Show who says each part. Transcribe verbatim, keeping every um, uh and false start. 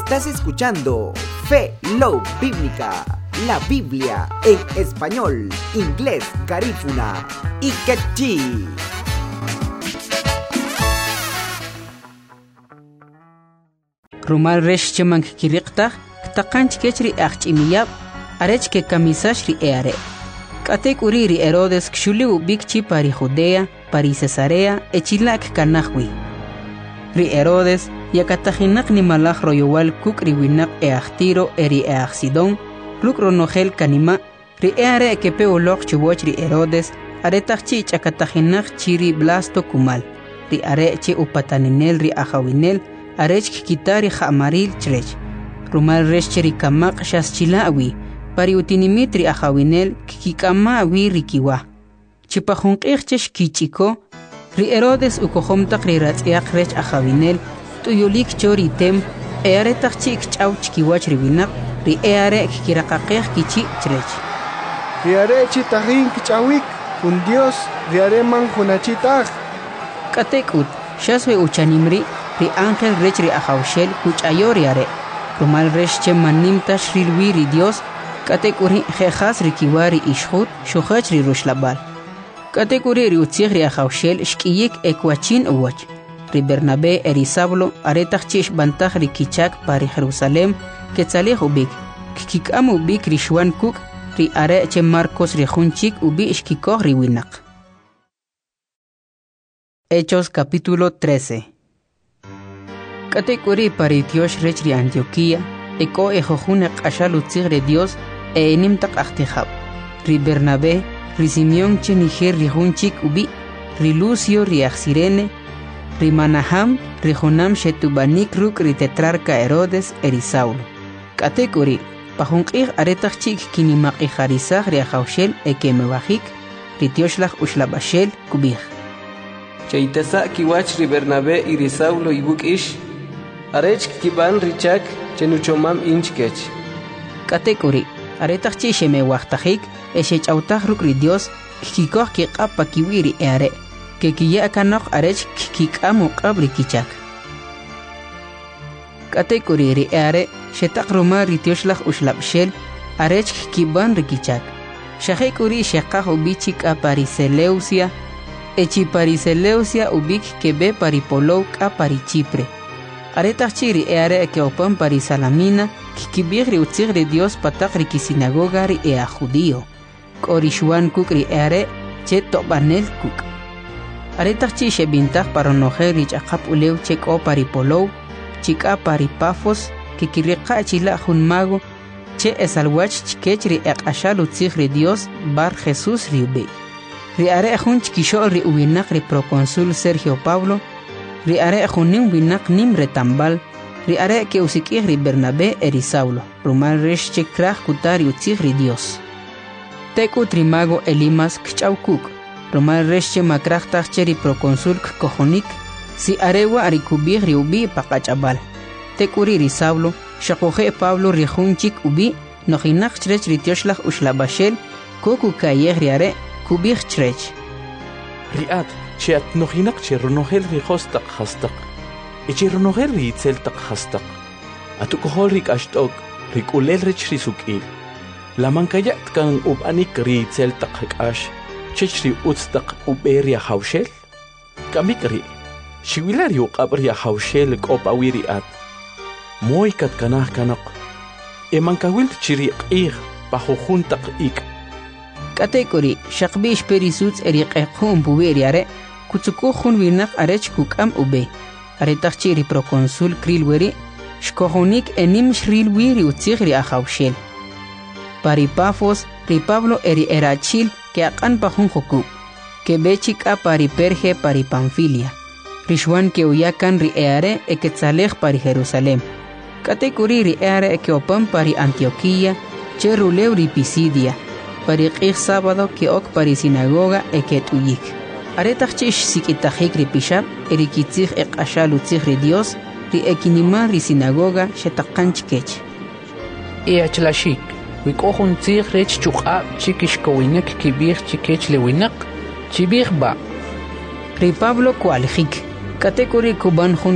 Speaker 1: Estás escuchando Fe Love Bíblica, la Biblia en español, inglés, garífuna y quechí.
Speaker 2: Rumal resh cheman kiriqta, taqanch kechri achimiyab, arech ke kamisash ri eare. Katek uri ri Herodes kshuli ubikchi pari Judea, pari Cesarea, echilak kanahwi. Ri Herodes yakatajinak ni malach royowal kuk ri winak e achtiro eri e achsidon, ruk ronogel kanima, ri eare kepe olok chiwoch ri Herodes, aretachchi chakatajinak chiri blasto kumal, ri are chi upataninel ri ajawinel, arech kikitari jamaril chrech. Rumal resh cheri kamak shas chilawi, pari utinimitri ajawinel kikikama awi rikiwa. Chipajunqich kichiko, ri Herodes ukohomtak ri ratziak rech ajawinel, tuyulik chori tem, eare takchik chaw chikiwach riwinak, ri eare kikirakakeh kichi chrech.
Speaker 3: Ri are chitahin kichawik, un Dios, ri are man hunachitag.
Speaker 2: Katekut, shaswe uchanimri, ri ángel rech ri ajawshel kuchayori are. Rumal resh che manimta shrilwi ri Dios, katekuri jejas ri kiwari ishhut, shuhach ri rushlabal. Katekuri ri utzig ri ajawshel shkiyik ekwachin uwach. Ri Bernabé eri Saulo aretach chish bantach ri kichak pari Jerusalem, ketzalej ubik. Kikikam ubik ri shwan kuk, ri are che Marcos ri junchik ubi ishkikoh ri winak. Hechos capítulo trece. Katekuri pari Tiosh rech ri Antioquía, eko ejojune qashal utzig ri Dios, e enimtak achtijab. Ri Bernabé, ri Simeón che niger ri junchik ubi, ri Lucio ri Axirene, ri Manaham, ri Jonam shetubanik ruk ri tetrarca Herodes eri Saulo. Katekuri, pajunqig aretachchik kinimaq ijarizag ri ajawshel ekemebajik, ri Tioshlaj ushlabashel kubij.
Speaker 4: Chaytasa kiwach ri Bernabé y ri Saulo ibuk ish, arech kiban richak chenuchomam inchkech.
Speaker 2: Katekuri, aretachchi shemewajtajik, eshechautaj ruk ri Dios, kikikoh kiqapa kiwiri eare, que kiya kanok arech kikamu qabri kichak. Katekuri ri eare, shetak roma ri Tioshlaj ushlabshel, arech kiban ri kichak. Shahekuri shekaj ubichik a Pariseleusia, echi Pariseleusia ubik kebe paripolou a pari Chipre. Aretachchi ri eare ke opan Parisalamina, kikibig ri utzig ri Dios patak ri kisinagoga ri ea judío. Korishwan kuk ri eare, che tobanel kuk. Aretachchi shebintag paronoje ri chakap ulew chek o paripolou, chika paripafos, kikiriqa chila junmago, che esalwach chikech ri eqashal utzig ri Dios bar Jesús ri ube. Ri are ejun chikishol ri uwinak ri proconsul Sergio Pablo, ri are ejunim winak nim retambal, ri are ke usikih ri Bernabé eri Saulo, rumal resh chekraj kutar utzig ri Dios. Teku trimago Elimas kchaukuk, rumal resh che makrajtaj che ri proconsul kojonik, si arewa arikubih ri ubi pakachabal. Tekuri ri Saulo, shakoje Pablo ri junchik ubi, nojinak chrech ri Tioshlaj ushlabashel, koku kayeh ri are, kubih chrech.
Speaker 5: Riat, che at nojinak che runogel ri hostak hastak, e che runogel ri itzeltak hastak. Atukohol rik ashtok, rik ulel rich ri sukil. La mankayat kan ubanik ri itzeltak hakash, chech ri utstak uberia hawshel? Kamik ri, shiwilar yu qabria hawshel kopawiri at. Moy kat kanah kanak, e mankawil chiri qih pahujuntak ik.
Speaker 2: Katekuri, shakbish perisuts eriqeqhum buweriare, kutsukuhun winak arech kukam ube. Aretachchi ri proconsul krilweri, shkohonik enim shril wiri utzig ri ajawshel. Paripafos, ri Pablo eri erachil ke akan pahun jokub, ke bechik a pari Perge pari Panfilia. Rishwan ke uyakan ri eare e ketzalej pari Jerusalem. Katekuri ri eare e ke opan pari Antioquía, che rulew ri Pisidia. Pari qih sábado que ok pari sinagoga e que tuyik. Aretachchish sikitajik ri pishab, eri kitzig e qashal utzig ri Dios, ri ekinima ri sinagoga shetakanch kech.
Speaker 6: E achlashik, wikohun tzig rech chukab chikish kowinek kibir chikech lewinak, chibir ba.
Speaker 2: Ri Pablo kualjik, katekuri kuban hun